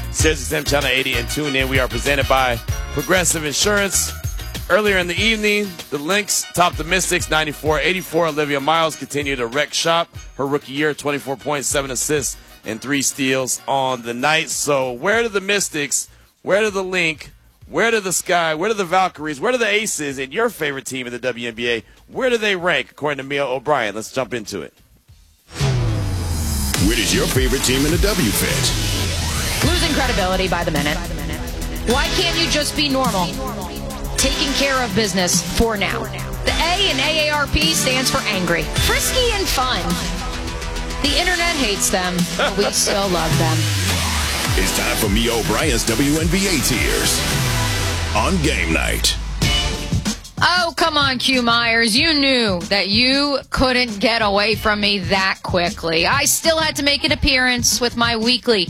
SiriusXM Channel 80, and tune in. We are presented by Progressive Insurance. Earlier in the evening, the Lynx topped the Mystics 94-84. Olivia Miles continued to wreck shop. Her rookie year, 24 points, 7 assists, and 3 steals on the night. So where do the Mystics, where do the Link, where do the Sky, where do the Valkyries, where do the Aces, and your favorite team in the WNBA, where do they rank, according to Mia O'Brien? Let's jump into it. Where does your favorite team in the W fit? Losing credibility by the minute. Why can't you just be normal? Taking care of business for now. The A in AARP stands for angry, frisky, and fun. The internet hates them, but we still love them. It's time for Mia O'Brien's WNBA Tears on Game Night. Oh, come on, Q Myers. You knew that you couldn't get away from me that quickly. I still had to make an appearance with my weekly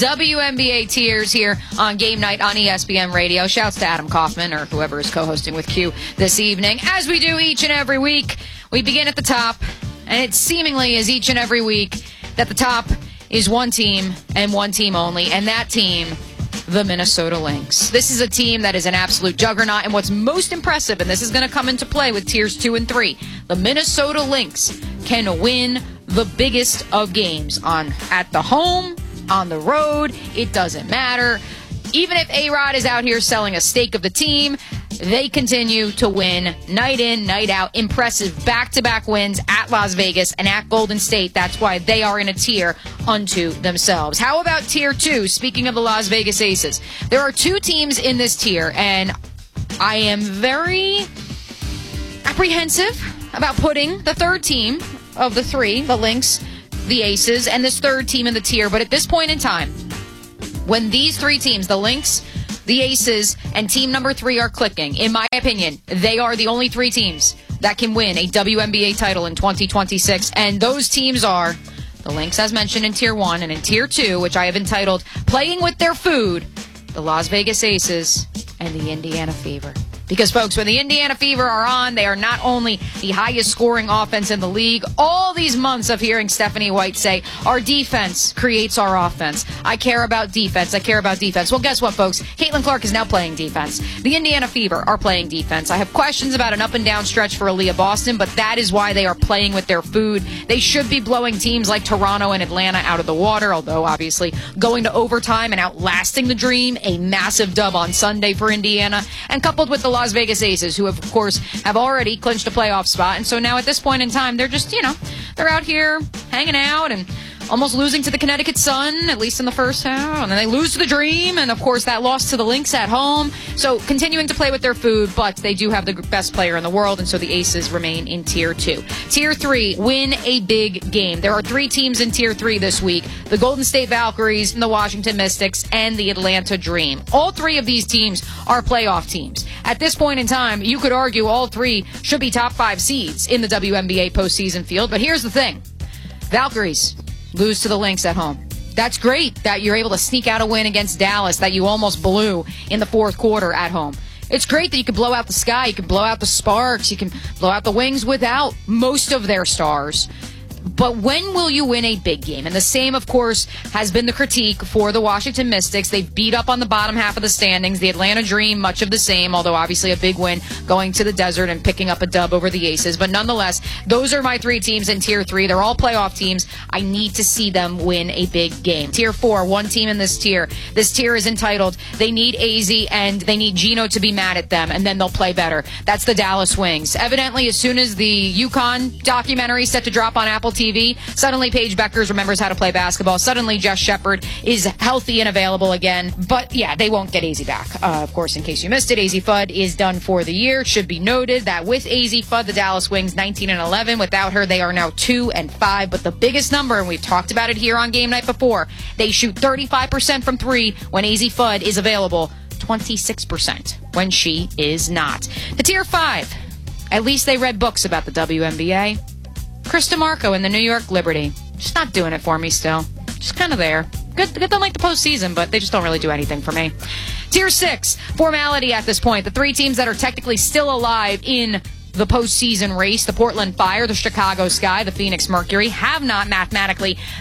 WNBA Tears here on Game Night on ESPN Radio. Shouts to Adam Kaufman or whoever is co-hosting with Q this evening. As we do each and every week, we begin at the top, and it seemingly is each and every week that the top is one team and one team only, and that team, the Minnesota Lynx. This is a team that is an absolute juggernaut, and what's most impressive, and this is going to come into play with Tiers 2 and 3, the Minnesota Lynx can win the biggest of games at the home, on the road, it doesn't matter. Even if A-Rod is out here selling a stake of the team, they continue to win night in, night out. Impressive back-to-back wins at Las Vegas and at Golden State. That's why they are in a tier unto themselves. How about Tier 2? Speaking of the Las Vegas Aces, there are 2 teams in this tier, and I am very apprehensive about putting the third team of the 3, the Lynx, the Aces, and this third team in the tier. But at this point in time, when these 3 teams, the Lynx, the Aces, and team number 3 are clicking, in my opinion, they are the only 3 teams that can win a WNBA title in 2026. And those teams are the Lynx, as mentioned, in Tier 1, and in Tier 2, which I have entitled Playing with Their Food, the Las Vegas Aces and the Indiana Fever. Because, folks, when the Indiana Fever are on, they are not only the highest scoring offense in the league. All these months of hearing Stephanie White say, our defense creates our offense. I care about defense. I care about defense. Well, guess what, folks? Caitlin Clark is now playing defense. The Indiana Fever are playing defense. I have questions about an up and down stretch for Aaliyah Boston, but that is why they are playing with their food. They should be blowing teams like Toronto and Atlanta out of the water, although obviously going to overtime and outlasting the dream, a massive dub on Sunday for Indiana, and coupled with the Las Vegas Aces, who of course have already clinched a playoff spot, and so now at this point in time, they're just, they're out here hanging out and almost losing to the Connecticut Sun, at least in the first half, and then they lose to the Dream, and of course that loss to the Lynx at home. So continuing to play with their food, but they do have the best player in the world, and so the Aces remain in Tier 2. Tier 3, win a big game. There are 3 teams in Tier 3 this week: the Golden State Valkyries, the Washington Mystics, and the Atlanta Dream. All 3 of these teams are playoff teams. At this point in time, you could argue all 3 should be top 5 seeds in the WNBA postseason field, but here's the thing. Valkyries lose to the Lynx at home. That's great that you're able to sneak out a win against Dallas that you almost blew in the fourth quarter at home. It's great that you can blow out the Sky, you can blow out the Sparks, you can blow out the Wings without most of their stars. But when will you win a big game? And the same, of course, has been the critique for the Washington Mystics. They've beat up on the bottom half of the standings. The Atlanta Dream, much of the same, although obviously a big win going to the desert and picking up a dub over the Aces. But nonetheless, those are my 3 teams in Tier 3. They're all playoff teams. I need to see them win a big game. Tier 4, one team in this tier. This tier is entitled, they need AZ and they need Gino to be mad at them, and then they'll play better. That's the Dallas Wings. Evidently, as soon as the UConn documentary set to drop on Apple TV, suddenly Paige Beckers remembers how to play basketball. Suddenly Jess Shepard is healthy and available again. But yeah, they won't get AZ back. Of course, in case you missed it, AZ Fudd is done for the year. It should be noted that with AZ Fudd, the Dallas Wings 19-11. Without her, they are now 2-5. But the biggest number, and we've talked about it here on Game Night before, they shoot 35% from 3 when AZ Fudd is available, 26% when she is not. The Tier 5, at least they read books about the WNBA. Chris DeMarco and the New York Liberty. Just not doing it for me still. Just kind of there. Good, don't like the postseason, but they just don't really do anything for me. Tier 6, formality at this point. The 3 teams that are technically still alive in the postseason race, the Portland Fire, the Chicago Sky, the Phoenix Mercury, have not mathematically